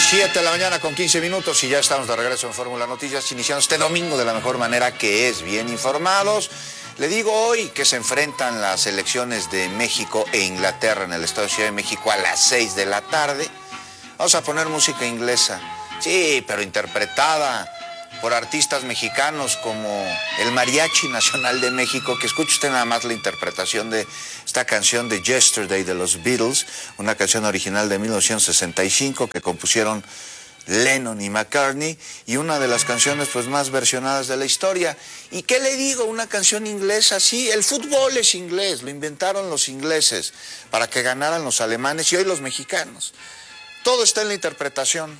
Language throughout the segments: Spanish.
7 de la mañana con 15 minutos y ya estamos de regreso en Fórmula Noticias, iniciando este domingo de la mejor manera, que es bien informados. Le digo hoy que se enfrentan las selecciones de México e Inglaterra en el Estado de Ciudad de México a las 6 de la tarde. Vamos a poner música inglesa, sí, pero interpretada por artistas mexicanos como el Mariachi Nacional de México, que escuche usted nada más la interpretación de esta canción de Yesterday de los Beatles, una canción original de 1965 que compusieron Lennon y McCartney, y una de las canciones pues más versionadas de la historia. ¿Y qué le digo? Una canción inglesa, sí, el fútbol es inglés, lo inventaron los ingleses para que ganaran los alemanes y hoy los mexicanos. Todo está en la interpretación.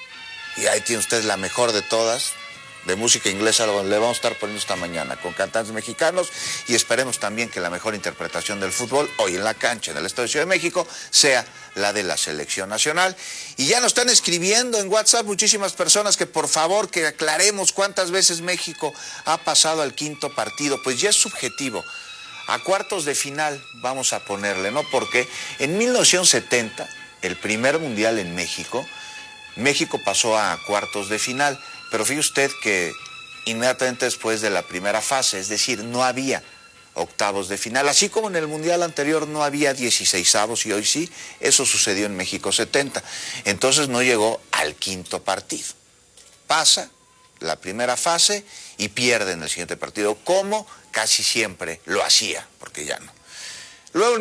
Y ahí tiene usted la mejor de todas, de música inglesa, le vamos a estar poniendo esta mañana con cantantes mexicanos, y esperemos también que la mejor interpretación del fútbol hoy en la cancha en el Estado de Ciudad de México sea la de la selección nacional. Y ya nos están escribiendo en WhatsApp muchísimas personas que por favor que aclaremos cuántas veces México ha pasado al quinto partido. Pues ya es subjetivo. A cuartos de final vamos a ponerle, ¿no? Porque en 1970, el primer mundial en México, México pasó a cuartos de final. Pero fíjese usted que inmediatamente después de la primera fase, es decir, no había octavos de final, así como en el Mundial anterior no había 16avos y hoy sí, eso sucedió en México 70. Entonces no llegó al quinto partido. Pasa la primera fase y pierde en el siguiente partido, como casi siempre lo hacía, porque ya no. Luego en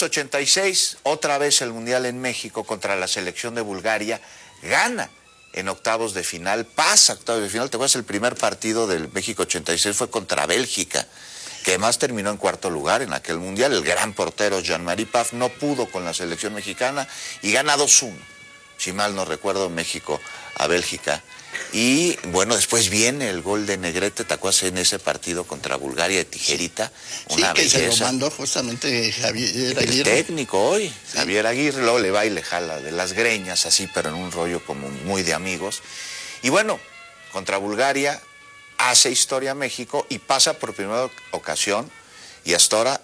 1986, otra vez el Mundial en México contra la selección de Bulgaria, gana en octavos de final, pasa a octavos de final. Te acuerdas, el primer partido del México 86 fue contra Bélgica, que además terminó en cuarto lugar en aquel mundial. El gran portero Jean-Marie Pfaff no pudo con la selección mexicana y gana 2-1, si mal no recuerdo, México a Bélgica. Y bueno, después viene el gol de Negrete, ¿te acuerdas? En ese partido contra Bulgaria de tijerita, una belleza. Sí, que se lo mandó justamente Javier Aguirre. El técnico hoy, sí. Javier Aguirre, luego le va y le jala de las greñas, así, pero en un rollo como muy de amigos. Y bueno, contra Bulgaria hace historia México y pasa por primera ocasión, y hasta ahora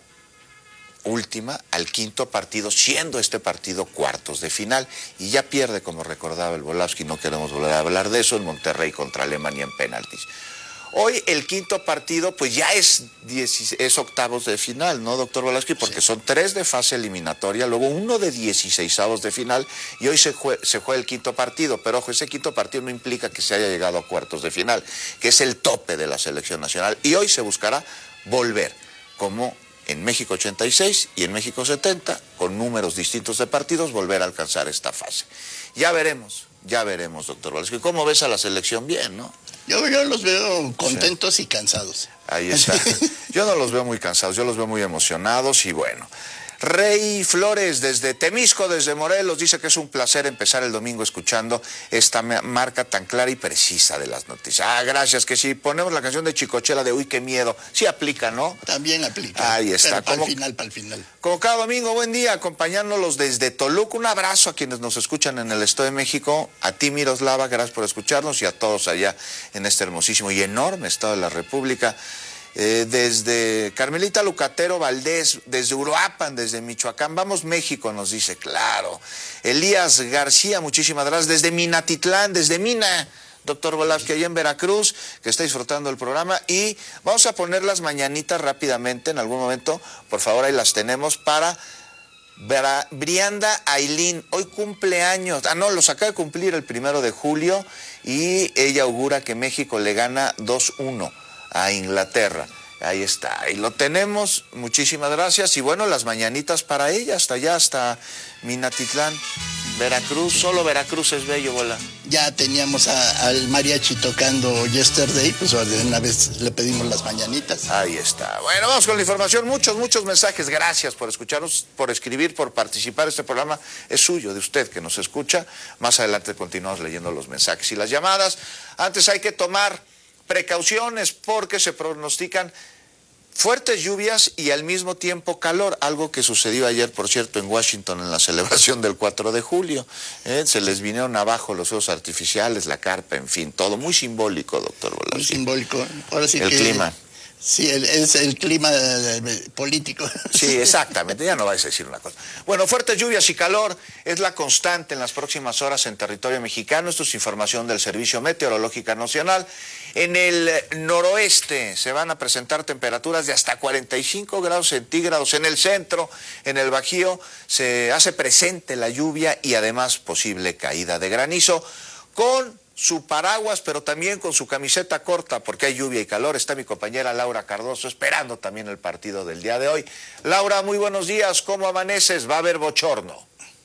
última, al quinto partido, siendo este partido cuartos de final, y ya pierde, como recordaba el Volavsky, no queremos volver a hablar de eso, en Monterrey contra Alemania en penaltis. Hoy el quinto partido pues ya es octavos de final, ¿no, doctor Volavsky? Porque sí, son 3 de fase eliminatoria, luego uno de 16avos de final, y hoy se juega el quinto partido. Pero ojo, ese quinto partido no implica que se haya llegado a cuartos de final, que es el tope de la selección nacional, y hoy se buscará volver, como en México 86 y en México 70, con números distintos de partidos, volver a alcanzar esta fase. Ya veremos, doctor Volavsky. ¿Cómo ves a la selección? Bien, ¿no? Yo los veo contentos, sí, y cansados. Ahí está. Yo no los veo muy cansados, yo los veo muy emocionados y bueno. Rey Flores desde Temisco, desde Morelos, dice que es un placer empezar el domingo escuchando esta marca tan clara y precisa de las noticias. Ah, gracias, que si ponemos la canción de Chicochela de Uy, qué miedo, sí aplica, ¿no? También aplica. Ahí está. Para el final. Como cada domingo, buen día, acompañándolos desde Toluca. Un abrazo a quienes nos escuchan en el Estado de México, a ti Miroslava, gracias por escucharnos, y a todos allá en este hermosísimo y enorme Estado de la República. Desde Carmelita Lucatero Valdés, desde Uruapan, desde Michoacán, vamos México, nos dice, claro. Elías García, muchísimas gracias, desde Minatitlán, desde Mina, doctor Volavsky, allá en Veracruz, que está disfrutando el programa. Y vamos a poner las mañanitas rápidamente, en algún momento, por favor, ahí las tenemos, para Brianda Ailín, hoy cumpleaños, los acaba de cumplir el 1 de julio, y ella augura que México le gana 2-1 a Inglaterra. Ahí está, ahí lo tenemos, muchísimas gracias. Y bueno, las mañanitas para ella, hasta allá, hasta Minatitlán, Veracruz. Solo Veracruz es bello, bola. Ya teníamos al mariachi tocando Yesterday, pues de una vez le pedimos las mañanitas. Ahí está. Bueno, vamos con la información, muchos mensajes. Gracias por escucharnos, por escribir, por participar. Este programa es suyo, de usted que nos escucha. Más adelante continuamos leyendo los mensajes y las llamadas. Antes hay que tomar precauciones porque se pronostican fuertes lluvias y al mismo tiempo calor, algo que sucedió ayer, por cierto, en Washington en la celebración del 4 de julio. Se les vinieron abajo los fuegos artificiales, la carpa, en fin, todo muy simbólico, doctor Volavsky. Muy simbólico. Ahora sí el que clima. Sí, es el clima político. Sí, exactamente, ya no vais a decir una cosa. Bueno, fuertes lluvias y calor es la constante en las próximas horas en territorio mexicano. Esto es información del Servicio Meteorológico Nacional. En el noroeste se van a presentar temperaturas de hasta 45 grados centígrados. En el centro, en el Bajío, se hace presente la lluvia y además posible caída de granizo con su paraguas, pero también con su camiseta corta, porque hay lluvia y calor. Está mi compañera Laura Cardoso esperando también el partido del día de hoy. Laura, muy buenos días, ¿cómo amaneces? ¿Va a haber bochorno?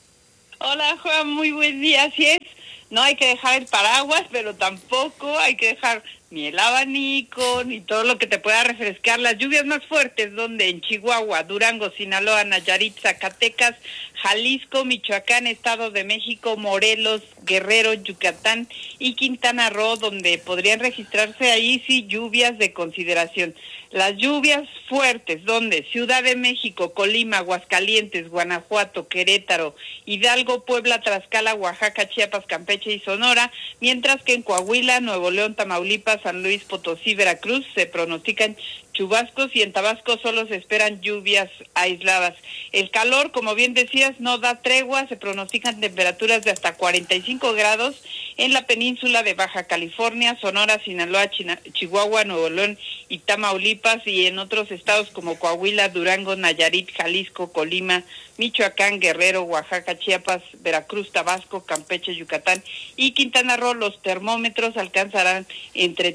Hola Juan, muy buen día, así es. No hay que dejar el paraguas, pero tampoco hay que dejar ni el abanico, ni todo lo que te pueda refrescar. Las lluvias más fuertes, donde en Chihuahua, Durango, Sinaloa, Nayarit, Zacatecas, Jalisco, Michoacán, Estado de México, Morelos, Guerrero, Yucatán y Quintana Roo, donde podrían registrarse ahí sí lluvias de consideración. Las lluvias fuertes, donde Ciudad de México, Colima, Aguascalientes, Guanajuato, Querétaro, Hidalgo, Puebla, Tlaxcala, Oaxaca, Chiapas, Campeche y Sonora, mientras que en Coahuila, Nuevo León, Tamaulipas, San Luis Potosí, Veracruz se pronostican chubascos y en Tabasco solo se esperan lluvias aisladas. El calor, como bien decías, no da tregua, se pronostican temperaturas de hasta 45 grados en la península de Baja California, Sonora, Sinaloa, Chihuahua, Nuevo León y Tamaulipas, y en otros estados como Coahuila, Durango, Nayarit, Jalisco, Colima, Michoacán, Guerrero, Oaxaca, Chiapas, Veracruz, Tabasco, Campeche, Yucatán y Quintana Roo. Los termómetros alcanzarán entre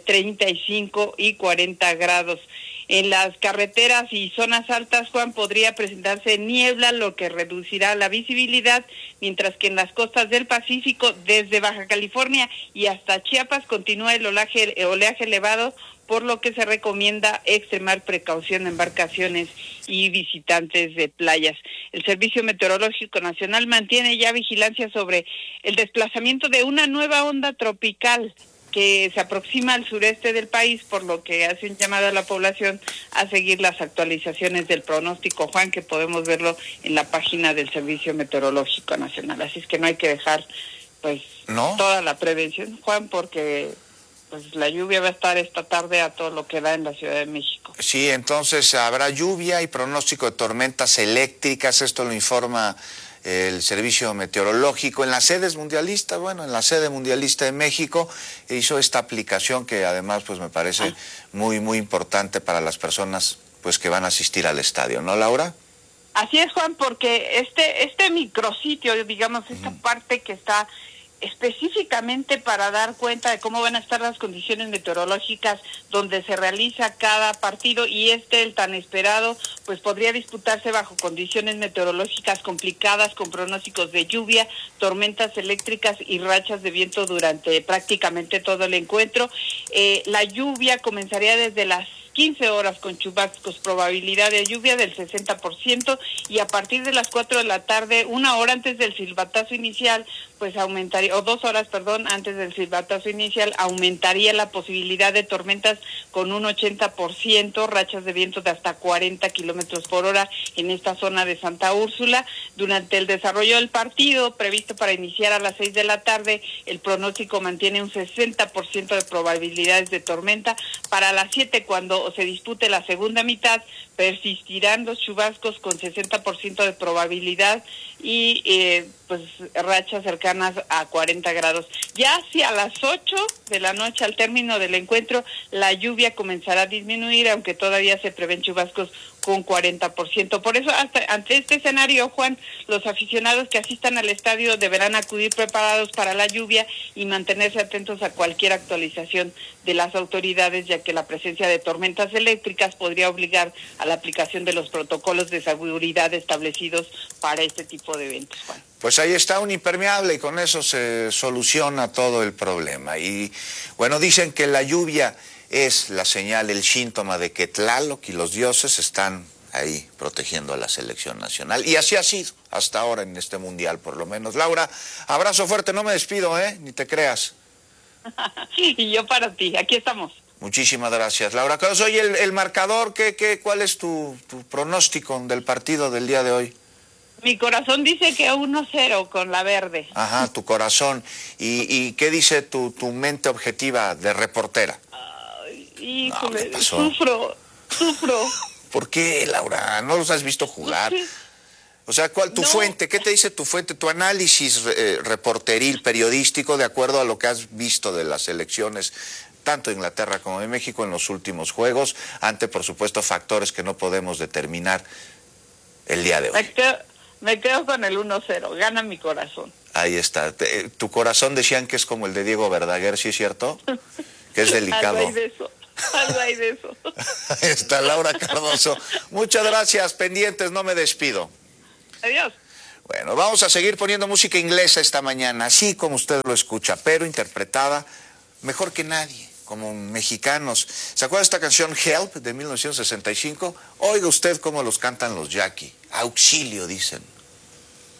35 y 40 grados. En las carreteras y zonas altas, Juan, podría presentarse niebla, lo que reducirá la visibilidad, mientras que en las costas del Pacífico, desde Baja California y hasta Chiapas, continúa el oleaje elevado, por lo que se recomienda extremar precaución en embarcaciones y visitantes de playas. El Servicio Meteorológico Nacional mantiene ya vigilancia sobre el desplazamiento de una nueva onda tropical que se aproxima al sureste del país, por lo que hace un llamado a la población a seguir las actualizaciones del pronóstico, Juan, que podemos verlo en la página del Servicio Meteorológico Nacional. Así es que no hay que dejar pues toda la prevención, Juan, porque pues la lluvia va a estar esta tarde a todo lo que da en la Ciudad de México. Sí, entonces habrá lluvia y pronóstico de tormentas eléctricas, esto lo informa el Servicio Meteorológico. En las sedes mundialistas, en la sede mundialista de México hizo esta aplicación que además pues me parece muy, muy importante para las personas pues que van a asistir al estadio, ¿no, Laura? Así es, Juan, porque este micrositio, digamos, esta parte que está específicamente para dar cuenta de cómo van a estar las condiciones meteorológicas donde se realiza cada partido, y el tan esperado, pues podría disputarse bajo condiciones meteorológicas complicadas, con pronósticos de lluvia, tormentas eléctricas y rachas de viento durante prácticamente todo el encuentro. La lluvia comenzaría desde las 15 horas con chubascos, probabilidad de lluvia del 60%, y a partir de las 4 de la tarde, una hora antes del silbatazo inicial, pues aumentaría, o 2 horas, perdón, antes del silbatazo inicial, aumentaría la posibilidad de tormentas con un 80%, rachas de viento de hasta 40 kilómetros por hora en esta zona de Santa Úrsula. Durante el desarrollo del partido, previsto para iniciar a las 6 de la tarde, el pronóstico mantiene un 60% de probabilidades de tormenta. Para las 7, cuando se dispute la segunda mitad, persistirán los chubascos con 60% de probabilidad y pues rachas cercanas a 40 grados. Ya hacia las 8 de la noche, al término del encuentro, la lluvia comenzará a disminuir, aunque todavía se prevén chubascos con 40%. Por eso, ante este escenario, Juan, los aficionados que asistan al estadio deberán acudir preparados para la lluvia y mantenerse atentos a cualquier actualización de las autoridades, ya que la presencia de tormentas eléctricas podría obligar a la aplicación de los protocolos de seguridad establecidos para este tipo de eventos, Juan. Pues ahí está un impermeable y con eso se soluciona todo el problema. Y bueno, dicen que la lluvia es la señal, el síntoma de que Tlaloc y los dioses están ahí protegiendo a la selección nacional. Y así ha sido hasta ahora en este mundial, por lo menos. Laura, abrazo fuerte, no me despido, ni te creas. Y yo para ti, aquí estamos. Muchísimas gracias, Laura. Oye, el marcador, ¿cuál es tu pronóstico del partido del día de hoy? Mi corazón dice que 1-0 con la verde. Ajá, tu corazón. ¿Y qué dice tu mente objetiva de reportera? Híjole, sufro. sufro. ¿Por qué, Laura? ¿No los has visto jugar? O sea, ¿cuál tu fuente? ¿Qué te dice tu fuente? Tu análisis reporteril, periodístico, de acuerdo a lo que has visto de las elecciones, tanto de Inglaterra como de México en los últimos juegos, ante, por supuesto, factores que no podemos determinar el día de hoy. Me quedo con el 1-0, gana mi corazón. Ahí está. Tu corazón decían que es como el de Diego Verdaguer, ¿sí es cierto? Que es delicado. Algo hay de eso. Algo hay de eso. Ahí está Laura Cardoso. Muchas gracias, pendientes, no me despido. Adiós. Bueno, vamos a seguir poniendo música inglesa esta mañana, así como usted lo escucha, pero interpretada mejor que nadie, como mexicanos. ¿Se acuerda de esta canción Help de 1965? Oiga usted cómo los cantan los Jackie. Auxilio, dicen.